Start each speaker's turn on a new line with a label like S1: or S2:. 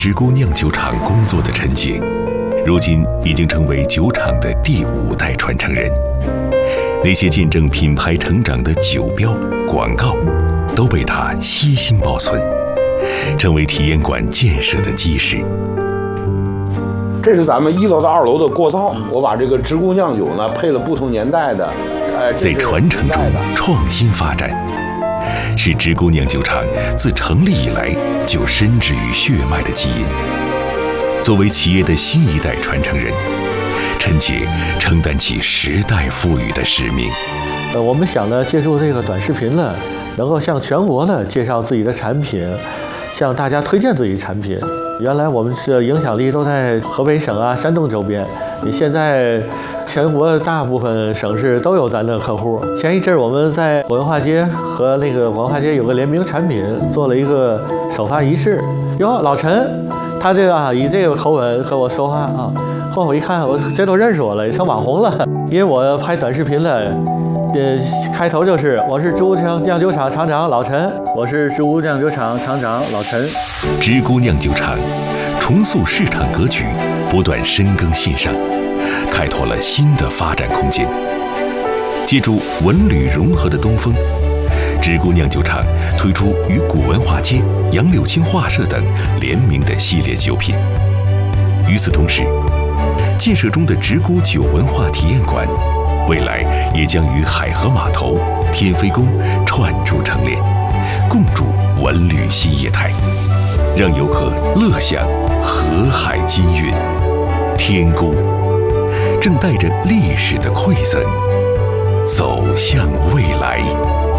S1: 直沽酿酒厂工作的陈杰，如今已经成为酒厂的第5代传承人。那些见证品牌成长的酒标、广告，都被他悉心保存，成为体验馆建设的基石。
S2: 这是咱们1楼到2楼的过道，我把这个直沽酿酒呢配了不同年代的，
S1: 在传承中创新发展，是直沽酿酒厂自成立以来就深植于血脉的基因。作为企业的新一代传承人，陈杰承担起时代赋予的使命。
S3: 我们想呢，借助这个短视频呢，能够向全国呢介绍自己的产品，向大家推荐自己的产品。原来我们是影响力都在河北省啊、山东周边，你现在全国大部分省市都有咱的客户。前一阵我们在文化街和那个文化街有个联名产品，做了一个首发仪式。哟，老陈，他这个以这个口吻和我说话啊，后来我一看，这都认识我了，也成网红了，因为我拍短视频了。开头就是我是直沽酿酒厂厂长老陈，我是直沽酿酒厂厂长老陈。
S1: 直沽酿酒厂重塑市场格局，不断深耕线上，开拓了新的发展空间。借助文旅融合的东风，直沽酿酒厂推出与古文化街、杨柳青画社等联名的系列酒品。与此同时，建设中的直沽酒文化体验馆，未来也将与海河码头、天飞宫串铸成联，共筑文旅新业态，让游客乐享河海金韵。天宫正带着历史的馈赠，走向未来。